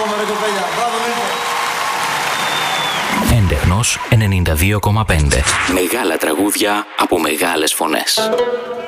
ρε κοπέλια. Μπράβο, Νίκο. Έντεχνος 92,5. Μεγάλα τραγούδια από μεγάλες φωνές.